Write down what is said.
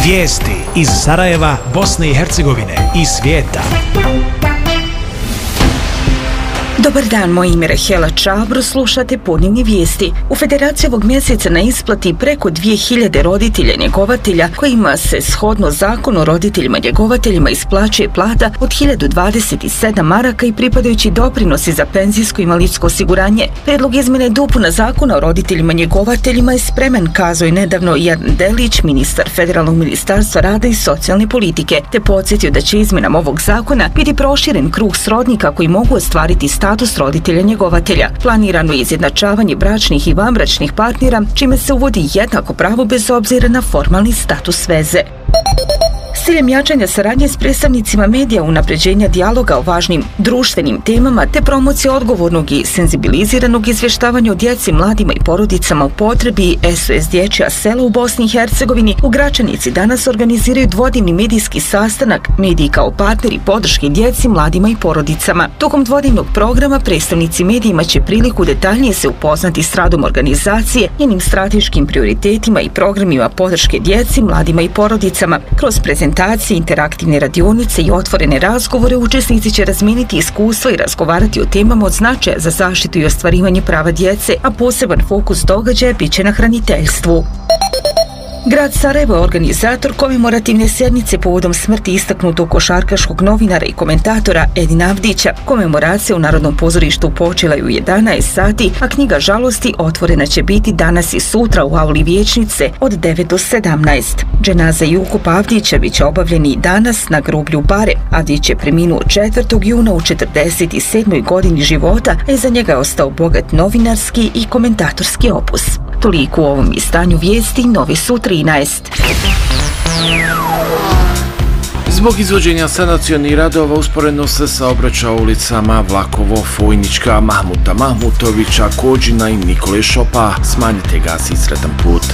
Vijesti iz Sarajeva, Bosne i Hercegovine i svijeta. Dobar dan, moje ime je Rahela Čabro, slušate podnevne vijesti. U Federaciji ovog mjeseca na isplati preko 2000 roditelja njegovatelja kojima se shodno zakonu o roditeljima njegovateljima isplaćuje plata od 1027 maraka i pripadajući doprinosi za penzijsko i invalidsko osiguranje. Predlog izmjene i dopuna zakona o roditeljima njegovateljima je spreman, kazao je nedavno Jan Delić, ministar Federalnog ministarstva rada i socijalne politike, te podsjetio da će izmjenom ovog zakona biti proširen krug srodnika koji mogu ostvariti status roditelja njegovatelja. Planirano je izjednačavanje bračnih i vanbračnih partnera, čime se uvodi jednako pravo bez obzira na formalni status veze. S ciljem jačanja saradnje s predstavnicima medija, unapređenja dijaloga o važnim društvenim temama te promocije odgovornog i senzibiliziranog izvještavanja o djeci, mladima i porodicama u potrebi, SOS Dječja sela u Bosni i Hercegovini u Gračanici danas organiziraju dvodnevni medijski sastanak Mediji kao partneri podrške djeci, mladima i porodicama. Tokom dvodnevnog programa predstavnici medijima će priliku detaljnije se upoznati s radom organizacije, njenim strateškim prioritetima i programima podrške djeci, mladima i porodicama. Kroz prezentacije, interaktivne radionice i otvorene razgovore učesnici će razmijeniti iskustva i razgovarati o temama od značaja za zaštitu i ostvarivanje prava djece, a poseban fokus događaja bit će na hraniteljstvu. Grad Sarajevo je organizator komemorativne sjednice povodom smrti istaknutog košarkaškog novinara i komentatora Edina Avdića. Komemoracija u Narodnom pozorištu počela je u 11 sati, a knjiga žalosti otvorena će biti danas i sutra u auli vijećnice od 9 do 17. Dženaza i ukop Avdića bit će obavljeni danas na groblju Bare. Avdić je preminuo 4. juna u 47. godini života, a iza njega je ostao bogat novinarski i komentatorski opus. Toliko u ovom izdanju vijesti, novi su 13. Zbog izvođenja sanacionih radova usporedno se saobraća ulicama Vlakovo, Fojnička, Mahmuta Mahmutovića, Kođina i Nikole Šopa. Smanjite gas i sretan put.